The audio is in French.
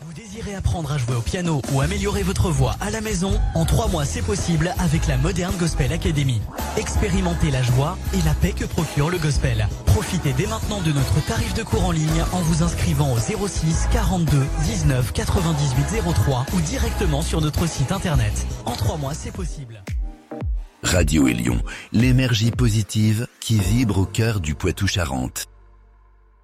Vous désirez apprendre à jouer au piano ou améliorer votre voix à la maison? En 3 mois, c'est possible avec la Modern Gospel Academy. Expérimentez la joie et la paix que procure le gospel. Profitez dès maintenant de notre tarif de cours en ligne en vous inscrivant au 06 42 19 98 03 ou directement sur notre site internet. En 3 mois, c'est possible. Radio Élion, l'énergie positive qui vibre au cœur du Poitou-Charentes.